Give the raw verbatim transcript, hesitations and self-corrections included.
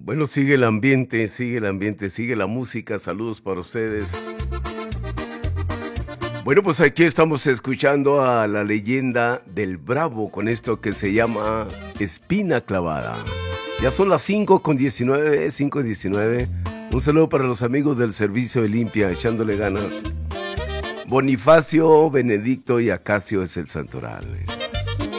Bueno, sigue el ambiente, sigue el ambiente, sigue la música. Saludos para ustedes. Bueno, pues aquí estamos escuchando a la leyenda del Bravo con esto que se llama Espina Clavada. Ya son las cinco con diecinueve, cinco diecinueve. Un saludo para los amigos del Servicio de Limpia, echándole ganas. Bonifacio, Benedicto y Acacio es el santoral.